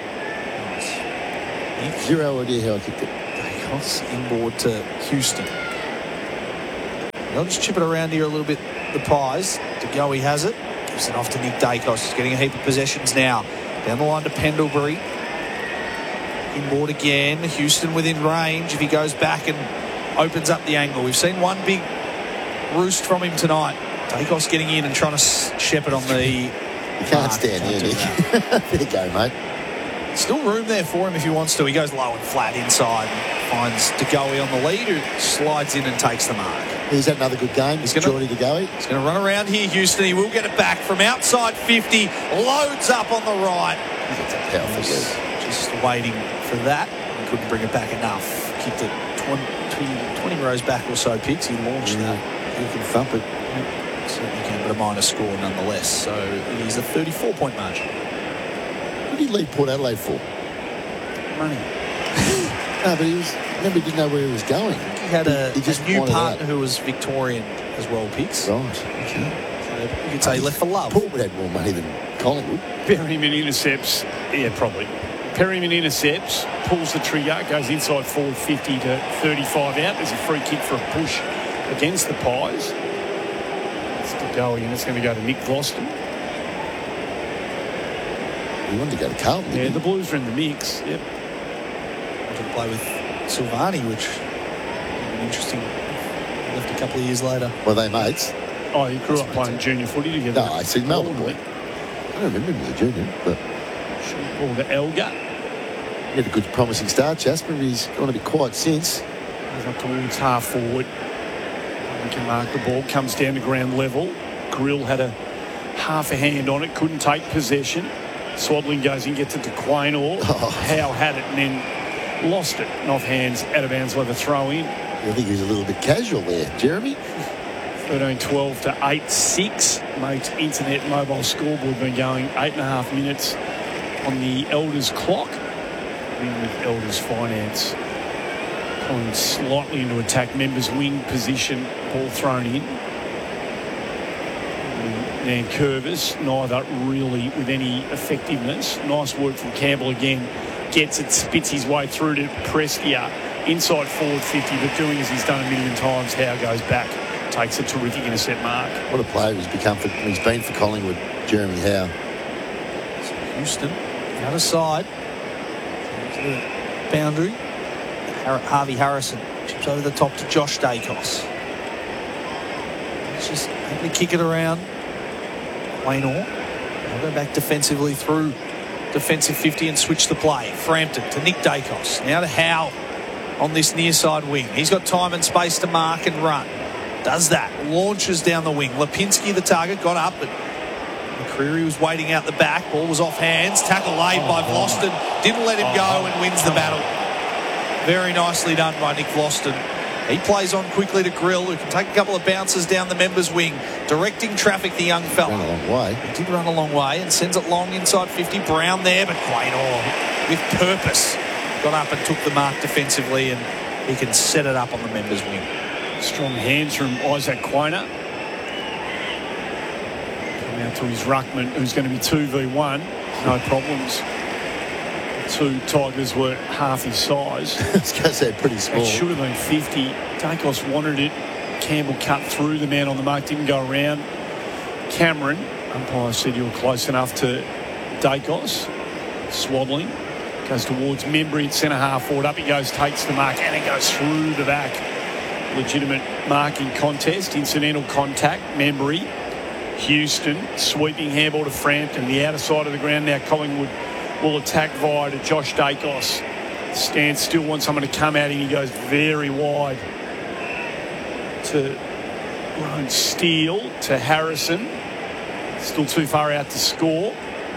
Zero idea how I kicked it. Dacos inboard to Houston. They'll just chip it around here a little bit, the Pies. DeGoey has it. Gives it off to Nick Dacos. He's getting a heap of possessions now. Down the line to Pendlebury. Inboard again. Houston within range if he goes back and opens up the angle. We've seen one big roost from him tonight. Dacos getting in and trying to shepherd on the... You can't stand here, Nick. There you go, mate. Still room there for him if he wants to. He goes low and flat inside and finds DeGoey on the lead, who slides in and takes the mark. He's had another good game. He's Jordy DeGoey. He's going to run around here, Houston. He will get it back from outside fifty. Loads up on the right. That's a powerful just, just waiting for that. He couldn't bring it back enough. Kicked it twenty, twenty rows back or so, picks. He launched yeah. that. He can thump it. Certainly can, but a minor score nonetheless. So it is a thirty-four point margin. What did he leave Port Adelaide for? Money. No, but he was. Remember, he didn't know where he was going. He had a, he just a new partner out. who was Victorian as well, picks. Right. Okay. So you could say he left for love. Port would have more money than Collingwood. Perryman intercepts. Yeah, probably. Perryman intercepts, pulls the trigger, goes inside forward fifty to thirty-five out. There's a free kick for a push against the Pies. It's to go and it's going to go to Nick Vlauston. He wanted to go to Carlton. Yeah, the Blues are in the mix. Yep. Wanted to play with Silvani, which would be interesting. He left a couple of years later. Were they mates? Oh, he grew That's up playing junior footy together. No, I see Melbourne boy. I don't remember him as a junior, but... Ball to Elgar. He had a good promising start, Jasper. He's gone a bit quiet since. He's up towards half forward. We can mark the ball. Comes down to ground level. Grill had a half a hand on it. Couldn't take possession. Swaddling goes in, gets it to Quaynor. Oh. Howe had it and then lost it. And off hands, out of bounds by the throw in. I think he was a little bit casual there, Jeremy. thirteen twelve to eight six. Mate's internet mobile scoreboard been going eight and a half minutes on the Elders clock. In with Elders Finance. Going slightly into attack. Members wing position. Ball thrown in. And Curvis, neither really with any effectiveness. Nice work from Campbell again. Gets it, spits his way through to Prestia. Inside forward fifty, but doing as he's done a million times. Howe goes back. Takes a terrific intercept mark. What a player he's become for, he's been for Collingwood, Jeremy Howe. So Houston, out of side. To the boundary. Har- Harvey Harrison chips over the top to Josh Dacos. He's just able to kick it around. Quaynor. I'll go back defensively through defensive fifty and switch the play. Frampton to Nick Dacos. Now to Howe on this near side wing. He's got time and space to mark and run. Does that. Launches down the wing. Lipinski, the target, got up, but McCreary was waiting out the back. Ball was off hands. Tackle laid by Vlauston. Didn't let him go and wins the battle. Very nicely done by Nick Vlauston. He plays on quickly to Grill, who can take a couple of bounces down the members' wing, directing traffic, the young fella. Ran a long way. He did run a long way and sends it long inside fifty. Brown there, but Quaynor with purpose got up and took the mark defensively, and he can set it up on the members' wing. Strong hands from Isaac Quaynor. Coming out to his ruckman, who's going to be two v one. No problems. The two Tigers were half his size. I was going to say pretty small. It should have been fifty. Dacos wanted it. Campbell cut through. The man on the mark didn't go around. Cameron, umpire said you were close enough to Dacos. Swaddling goes towards Membry at centre half forward. Up he goes, takes the mark, and it goes through the back. Legitimate marking contest. Incidental contact. Membry. Houston. Sweeping handball to Frampton. The outer side of the ground now. Collingwood will attack via to Josh Dacos. Stands still, wants someone to come out, and he goes very wide to Ryan Steele, to Harrison. Still too far out to score.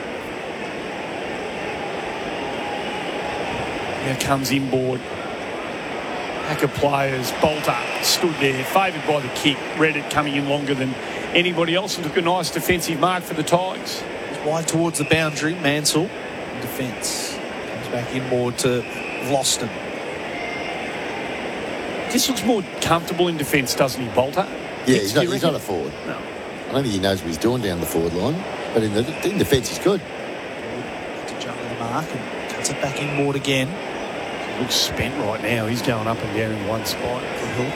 Here comes inboard. Pack of players. Bolter stood there, favoured by the kick. Read it coming in longer than anybody else and took a nice defensive mark for the Tigers. Wide towards the boundary. Mansell in defence. Comes back inboard to Vlauston. Just looks more comfortable in defence, doesn't he, Bolter? Yeah, he's not, he's not a forward. No. I don't think he knows what he's doing down the forward line, but in, the, in defence he's good. To jump in the mark and cuts it back inboard again. He looks spent right now. He's going up and down in one spot.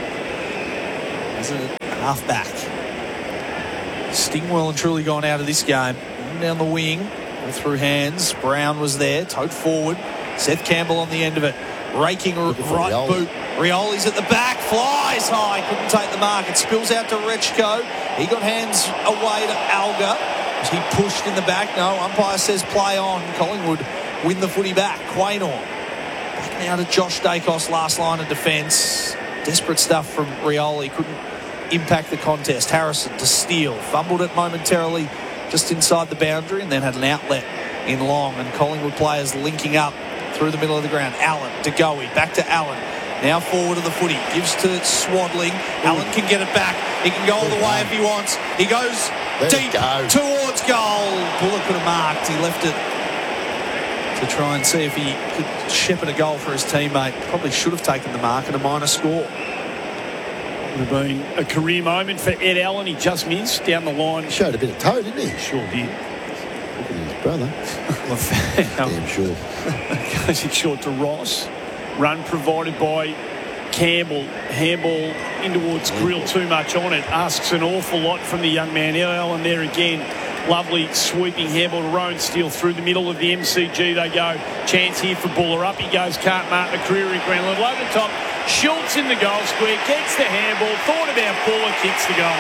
As a half back. Sting well and truly gone out of this game. Down the wing, all through hands. Brown was there, towed forward. Seth Campbell on the end of it. Raking r- right Rioli. boot. Rioli's at the back, flies high, couldn't take the mark. It spills out to Rechko. He got hands away to Alga. Was he pushed in the back? No, umpire says play on. Collingwood win the footy back. Quaynor. Back now to Josh Dacos, last line of defence. Desperate stuff from Rioli. Couldn't impact the contest. Harrison to steal. Fumbled it momentarily just inside the boundary and then had an outlet in long. And Collingwood players linking up through the middle of the ground. Allen to Goey. Back to Allen. Now forward of the footy. Gives to Swadling. Allen can get it back. He can go all the way if he wants. He goes Let deep go. towards goal. Buller could have marked. He left it to try and see if he could shepherd a goal for his teammate. Probably should have taken the mark and a minor score. Would have been a career moment for Ed Allen. He just missed down the line. He showed a bit of toe, didn't he? Sure did. Look at his brother. Damn sure. Goes it short to Ross. Run provided by Campbell. Handball in towards Grill, too much on it. Asks an awful lot from the young man. Allen there again. Lovely sweeping handball to Rowan Steele through the middle of the M C G. They go. Chance here for Buller. Up he goes. Can't mark the career in ground level. Over the top. Schultz in the goal square. Gets the handball. Thought about Buller. Kicks the goal.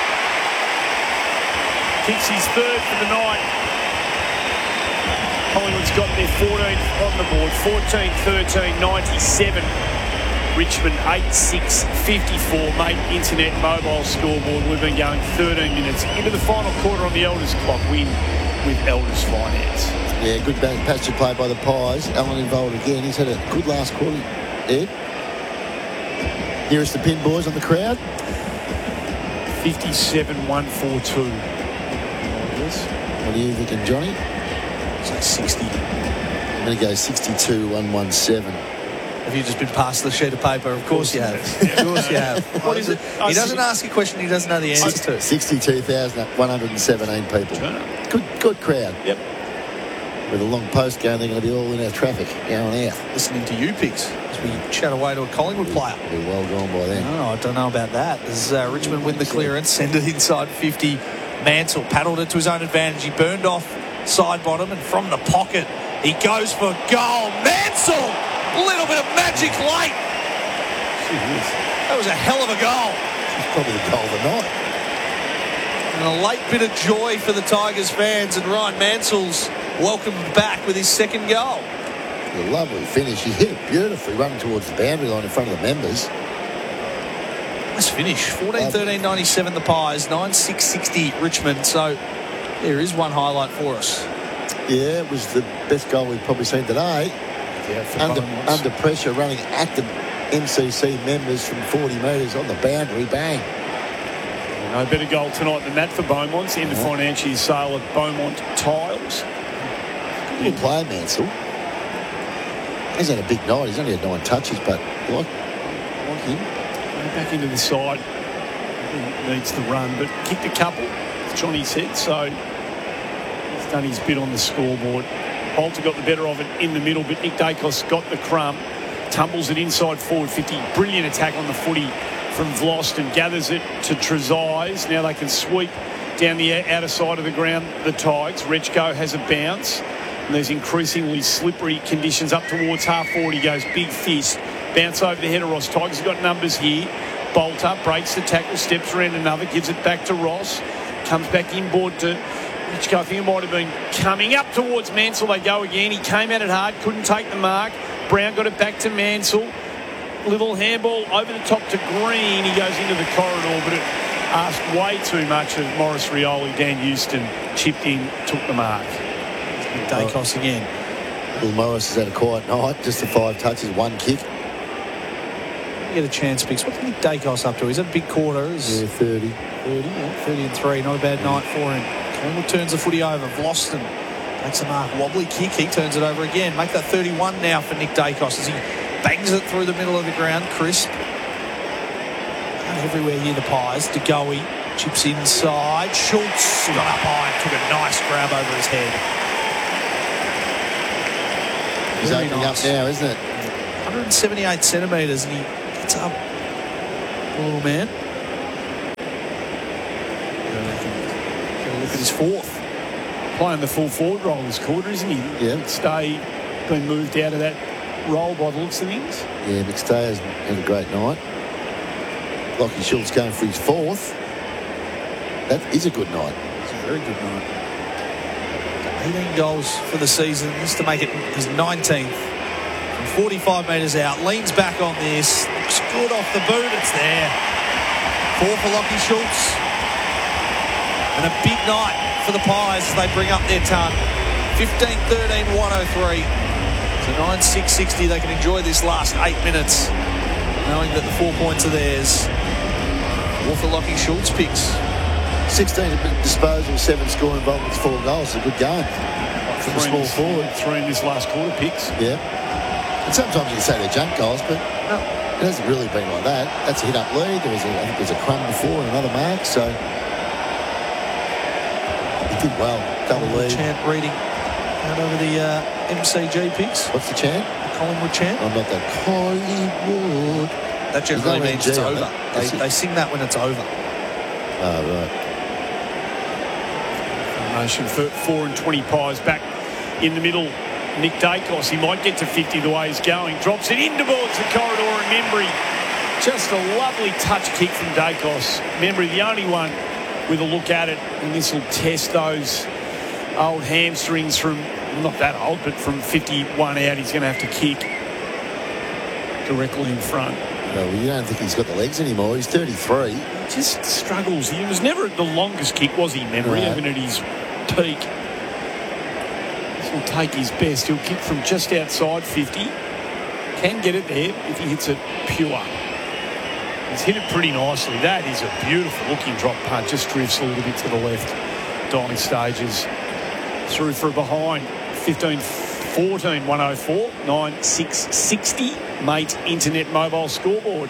Kicks his third for the night. Collingwood's got their fourteenth on the board. fourteen thirteen ninety-seven. Richmond eight six fifty-four. Mate, internet mobile scoreboard. We've been going thirteen minutes into the final quarter on the Elders clock. Win with Elders Finance. Yeah, good passage play by the Pies. Allen involved again. He's had a good last quarter. Ed? Nearest the pin, boys, on the crowd. fifty-seven one forty-two. What are you thinking, Johnny? So sixty. I'm going to go sixty-two one seventeen. Have you just been passed the sheet of paper? Of course you have. Of course you have. What is it? He doesn't ask a question he doesn't know the answer to. sixty-two thousand one hundred seventeen people. Good good crowd. Yep. With a long post going, they're going to be all in our traffic going out. Listening to you picks as we chat away to a Collingwood player. Be well gone by then. No, I don't know about that. As uh, Richmond win the clearance, send it inside fifty. Mansell paddled it to his own advantage. He burned off side bottom, and from the pocket, he goes for goal. Mansell! A little bit of magic late. That was a hell of a goal. It's probably the goal of the night. And a late bit of joy for the Tigers fans, and Ryan Mansell's welcomed back with his second goal. A lovely finish. He hit it beautifully, running towards the boundary line in front of the members. Nice finish. fourteen thirteen ninety-seven the Pies, nine six sixty Richmond. So there is one highlight for us. Yeah, it was the best goal we've probably seen today. Yeah, under, under pressure, running at the M C C members from forty metres on the boundary. Bang. No better goal tonight than that for Beaumont. It's the end of financial year sale of Beaumont Tiles. Good player, Mansell. He's had a big night. He's only had nine touches, but like, like him. Back into the side. He needs the run, but kicked a couple, as Johnny said, so he's done his bit on the scoreboard. Bolter got the better of it in the middle, but Nick Dacos got the crumb. Tumbles it inside forward fifty. Brilliant attack on the footy from Vlost and gathers it to Trezise. Now they can sweep down the outer side of the ground, the Tigers. Rechko has a bounce. And there's increasingly slippery conditions up towards half forward. He goes big fist. Bounce over the head of Ross. Tigers have got numbers here. Bolter breaks the tackle, steps around another, gives it back to Ross. Comes back inboard to Rechko. I think it might have been coming up towards Mansell. They go again. He came at it hard, couldn't take the mark. Brown got it back to Mansell. Little handball over the top to Green. He goes into the corridor, but it asked way too much of Morris Rioli. Dan Houston chipped in, took the mark. Dacos again. Will Morris has had a quiet night. Just the five touches, one kick. Get a chance picks. What's Nick Dacos up to? He's had a big quarter. Is yeah, thirty. thirty, yeah, thirty and three. Not a bad night for him. Collingwood turns the footy over. Vlosten takes a mark. Wobbly kick. He turns it over again. Make that thirty-one now for Nick Dacos as he bangs it through the middle of the ground. Crisp. everywhere here, the Pies. De Goey chips inside. Schultz got up high and took a nice grab over his head. He's Very opening nice. up now, isn't it? one hundred seventy-eight centimetres, and he gets up. The little man. Got to look at his fourth. Playing the full forward role this quarter, isn't he? Yeah. Stay been moved out of that role by the looks of things. Yeah, McStay has had a great night. Lockie Schultz going for his fourth. That is a good night. It's a very good night. eighteen goals for the season. Just to make it his nineteenth. From forty-five metres out. Leans back on this. Looks good off the boot. It's there. Four for Lockie Schultz. And a big night for the Pies as they bring up their ton. fifteen thirteen one oh three. So nine six sixty. They can enjoy this last eight minutes, knowing that the four points are theirs. Four for Lockie Schultz picks. sixteen disposals, seven score involvements, four goals. It's a good game for the small this, forward. Three in this last quarter picks. Yeah. And sometimes you can say they're junk goals, but no, it hasn't really been like that. That's a hit-up lead. There was a, I think there was a crumb before and another mark, so he did well. Double lead. Chant reading out over the uh, M C G picks. What's the chant? The Collingwood chant. I'm not that Collingwood. That generally no means N G it's on over. it. They, Is it? they sing that when it's over. Oh, right. Formation for four and twenty Pies back in the middle. Nick Dacos, he might get to fifty the way he's going. Drops it in towards the corridor, and Membry. Just a lovely touch kick from Dacos. Membry, the only one with a look at it, and this will test those old hamstrings from, not that old, but from fifty-one out, he's going to have to kick directly in front. Well, you don't think he's got the legs anymore. He's thirty-three. Just struggles. He was never the longest kick, was he, Membry, No. even at his peak. This will take his best. He'll kick from just outside fifty. Can get it there if he hits it pure. He's hit it pretty nicely. That is a beautiful looking drop punt. Just drifts a little bit to the left. Dying stages. Through for a behind. fifteen fourteen one oh four. nine six sixty. Mate Internet Mobile Scoreboard.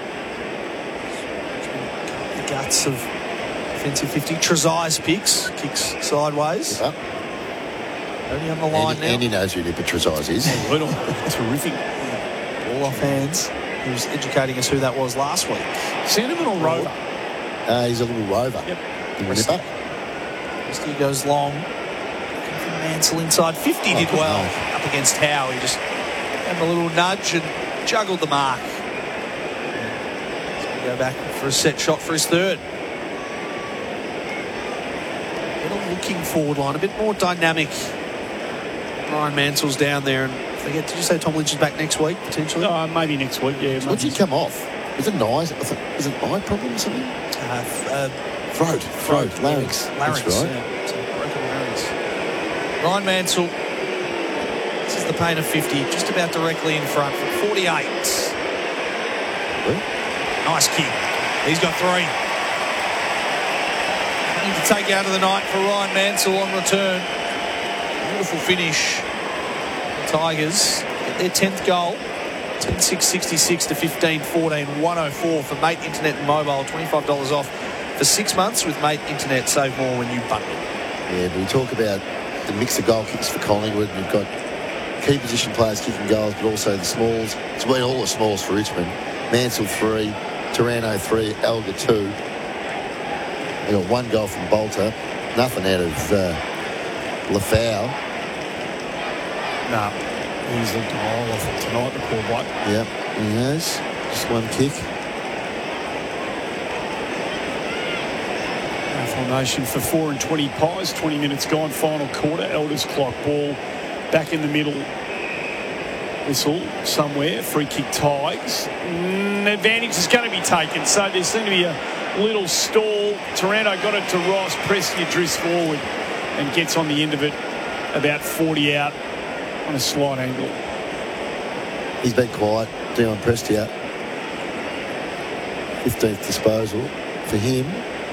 The guts of offensive fifty. Trezai's picks. Kicks sideways. Yep. Only on the line Andy, now. Andy knows who Nipper Trezise is. Little. Terrific. Ball off hands. He was educating us who that was last week. Sentiment or Rover? Uh, he's a little rover. Yep. Nipper. Christie goes long. Looking for Mansell inside. fifty did Oh, well no. up against Howe. He just had a little nudge and juggled the mark. He's going to go back for a set shot for his third. Better looking forward line, a bit more dynamic. Ryan Mansell's down there, and I forget, did you say Tom Lynch is back next week potentially? Uh, maybe next week, yeah. What'd he come off? Is it an eye? Is it eye problem or something? Uh, f- uh, Throat. Throat. Larynx. Larynx. That's right. Yeah. So broken larynx. Ryan Mansell. This is the pain of fifty, just about directly in front from forty-eight. Nice kick. He's got three. Need to take out of the night for Ryan Mansell on return. Beautiful finish. The Tigers get their tenth goal. ten six sixty-six to fifteen fourteen one oh four for Mate Internet and Mobile. twenty-five dollars off for six months with Mate Internet. Save more when you bundle. Yeah, but we talk about the mix of goal kicks for Collingwood. We've got key position players kicking goals, but also the smalls. It's been all the smalls for Richmond. Mansell three, Taranto three, Elgar two. They got one goal from Bolter. Nothing out of uh, Lafau. No. He's looked all off it tonight, the poor bloke. Yep, he has. Just one kick. Formation for four and twenty Pies. twenty minutes gone, final quarter. Elders clock, ball back in the middle. Whistle somewhere. Free kick Tigers. Mm, advantage is going to be taken. So there seemed to be a little stall. Taranto got it to Ross. Prestia drifts forward and gets on the end of it about forty out on a slight angle. He's been quiet. Dion Prestia. fifteenth disposal for him.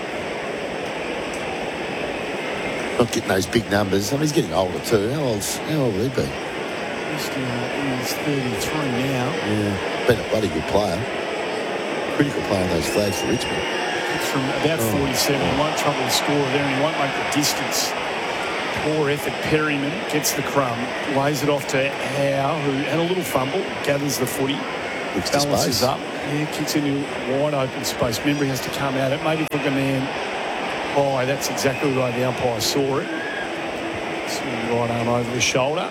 Not getting those big numbers. I mean, he's getting older too. How old's, how old will he be? Prestia is thirty-three now. Yeah, been a bloody good player. critical play on those flags for Richmond. It's from about Oh. forty-seven. He won't trouble the score there, and he won't make the distance. Poor effort. Perryman gets the crumb, lays it off to Howe, who had a little fumble, gathers the footy, Looks to balances space. up, yeah, kicks into wide open space. Remember, he has to come at it. Maybe took a man high. That's exactly the way the umpire saw it. Swing the right arm over the shoulder.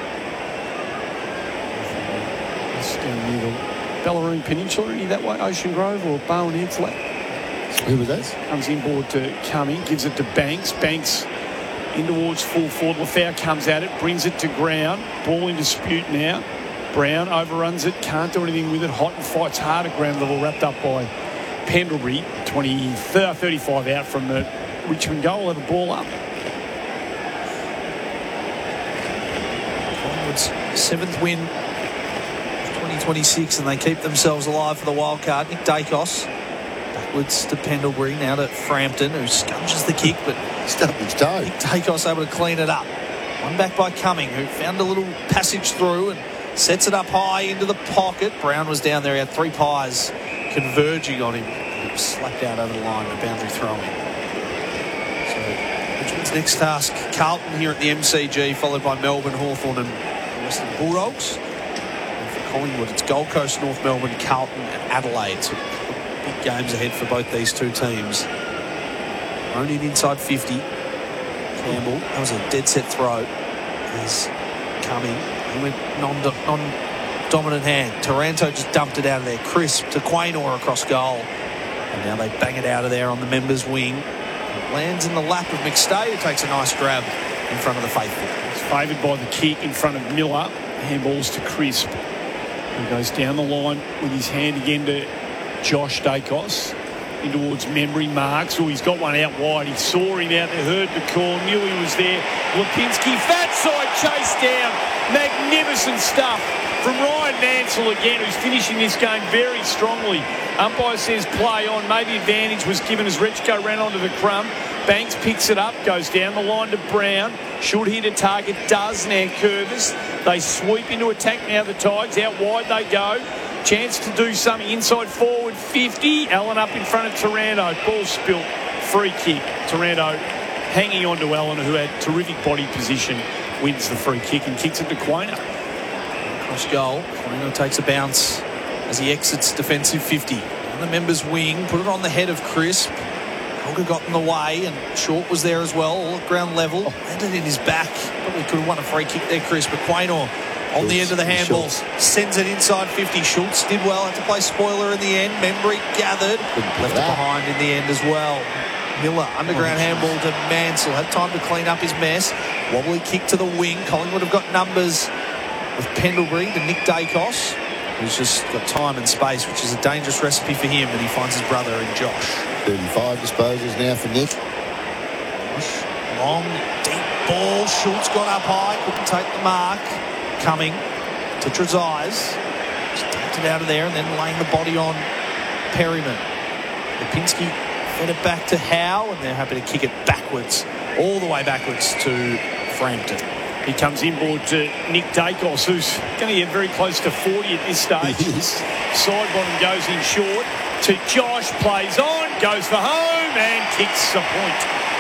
It's down near the Bellarine Peninsula, any that way, Ocean Grove or Bowen Heads left. Who was that? Comes inboard to Cumming, gives it to Banks. Banks in towards full forward. Lafau comes at it, brings it to ground. Ball in dispute now. Brown overruns it, can't do anything with it. Houghton fights hard at ground level, wrapped up by Pendlebury. twenty, thirty-five out from the Richmond goal. Have a ball up. Collingwood's seventh win of twenty twenty-six, and they keep themselves alive for the wild card. Nick Dacos backwards to Pendlebury, now to Frampton, who scunges the kick, but stubbed his toe. Nick Dacos able to clean it up. One back by Cumming, who found a little passage through and sets it up high into the pocket. Brown was down there. He had three pies converging on him. He was slapped out over the line, the boundary throwing. So Richmond's next task, Carlton here at the M C G, followed by Melbourne, Hawthorn and Western Bulldogs. And for Collingwood, it's Gold Coast, North Melbourne, Carlton and Adelaide. So big games ahead for both these two teams. Only inside fifty. Campbell, that was a dead set throw. He's coming. He went non, non-dominant hand. Taranto just dumped it out of there. Crisp to Quaynor across goal. And now they bang it out of there on the members' wing. It lands in the lap of McStay, who takes a nice grab in front of the faithful. He's favoured by the kick in front of Miller. Handballs to Crisp. He goes down the line with his hand again to Josh Dacos. In towards memory marks. Oh, he's got one out wide. He saw him out there, heard the call, knew he was there. Lipinski, fat side chase down. Magnificent stuff from Ryan Mansell again, who's finishing this game very strongly. Umpire says play on. Maybe advantage was given as Rechko ran onto the crumb. Banks picks it up, goes down the line to Brown. Should hit a target, does now. Curvis. They sweep into attack now, the Tigers. Out wide they go. Chance to do something inside forward fifty. Allen up in front of Taranto. Ball spilt. Free kick. Taranto hanging on to Allen, who had terrific body position, wins the free kick and kicks it to Quaynor. Cross goal. Quaynor takes a bounce as he exits defensive fifty. On the members' wing, put it on the head of Crisp. Holger got in the way, and Short was there as well, all at ground level. Landed in his back. Probably could have won a free kick there, Crisp, but Quaynor on the end of the handballs, sends it inside fifty. Schultz did well, had to play spoiler in the end. Membry gathered, left it behind in the end as well. Miller, underground handball to Mansell, had time to clean up his mess. Wobbly kick to the wing. Collingwood have got numbers with Pendlebury to Nick Dacos, who's just got time and space, which is a dangerous recipe for him, and he finds his brother in Josh. thirty-five disposals now for Nick. Long, deep ball. Schultz got up high, couldn't take the mark. Coming to Trezise, just dumped it out of there and then laying the body on Perryman. Lipinski fed it back to Howe, and they're happy to kick it backwards, all the way backwards to Frampton. He comes inboard to Nick Dacos, who's going to get very close to forty at this stage. Side bottom goes in short to Josh, plays on, goes for home and kicks a point.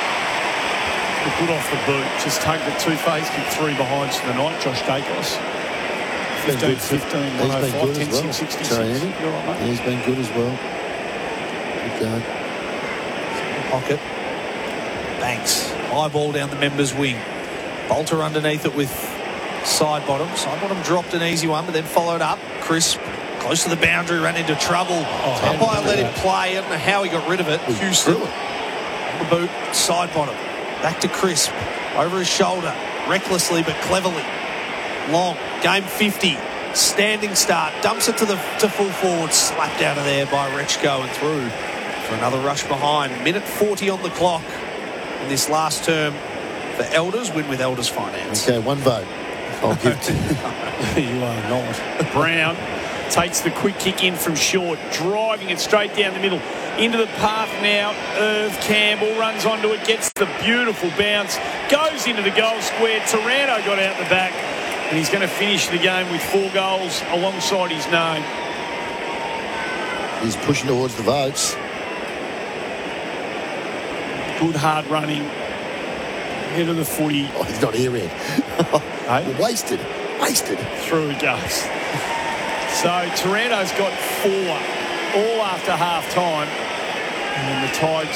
Good off the boot, just take the two-phase, kick three behinds for the night. Josh Dacos, fifteen fifteen, one oh five, ten six sixty-six. Yeah, he's been good as well. Good going. Pocket. Banks. High ball down the members' wing. Bolter underneath it with side bottom. Side bottom dropped an easy one, but then followed up. Crisp, close to the boundary, ran into trouble. Oh, umpire let him play. I don't know how he got rid of it. Houston. On the boot, side bottom. Back to Crisp, over his shoulder, recklessly but cleverly. Long, game fifty, standing start, dumps it to the to full forward, slapped out of there by Rechko and through for another rush behind. Minute forty on the clock in this last term for Elders, win with Elders Finance. Okay, one vote. I'll give to you are not. Brown takes the quick kick in from short, driving it straight down the middle. Into the path now of Campbell, runs onto it, gets the beautiful bounce, goes into the goal square. Taranto got out the back, and he's going to finish the game with four goals alongside his name. He's pushing towards the votes. Good hard running. Head of the footy. Oh, he's not here yet. Hey? Wasted. Wasted. Through he goes. So Taranto's got four, all after half time. And then the Tigers